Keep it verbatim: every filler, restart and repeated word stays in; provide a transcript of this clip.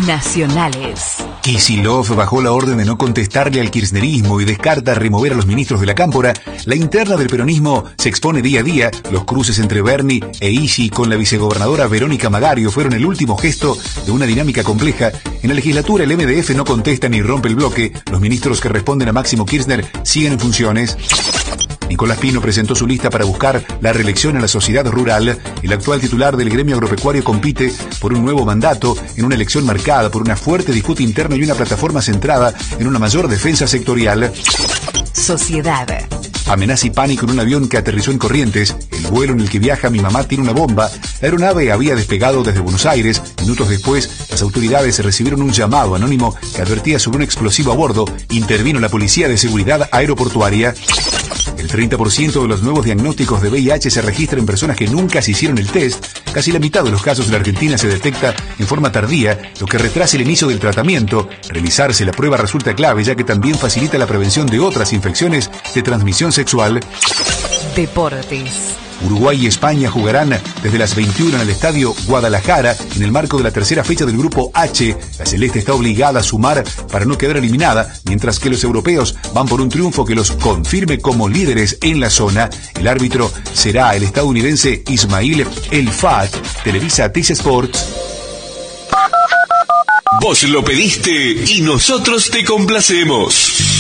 Nacionales. Kicillof bajó la orden de no contestarle al kirchnerismo y descarta remover a los ministros de la Cámpora. La interna del peronismo se expone día a día. Los cruces entre Bernie e Isi con la vicegobernadora Verónica Magario fueron el último gesto de una dinámica compleja. En la legislatura el M D F no contesta ni rompe el bloque. Los ministros que responden a Máximo Kirchner siguen en funciones. Nicolás Pino presentó su lista para buscar la reelección a la sociedad rural. El actual titular del gremio agropecuario compite por un nuevo mandato en una elección marcada por una fuerte disputa interna y una plataforma centrada en una mayor defensa sectorial. Sociedad. Amenaza y pánico en un avión que aterrizó en Corrientes. El vuelo en el que viaja mi mamá tiene una bomba. La aeronave había despegado desde Buenos Aires. Minutos después, las autoridades recibieron un llamado anónimo que advertía sobre un explosivo a bordo. Intervino la Policía de Seguridad Aeroportuaria. El treinta por ciento de los nuevos diagnósticos de V I H se registran en personas que nunca se hicieron el test. Casi la mitad de los casos en la Argentina se detecta en forma tardía, lo que retrasa el inicio del tratamiento. Realizarse la prueba resulta clave, ya que también facilita la prevención de otras infecciones de transmisión sexual. Deportes. Uruguay y España jugarán desde las veintiuna en el estadio Guadalajara en el marco de la tercera fecha del grupo H. La celeste está obligada a sumar para no quedar eliminada, mientras que los europeos van por un triunfo que los confirme como líderes en la zona. El árbitro será el estadounidense Ismail El Fat. Televisa T C Sports. Vos lo pediste y nosotros te complacemos.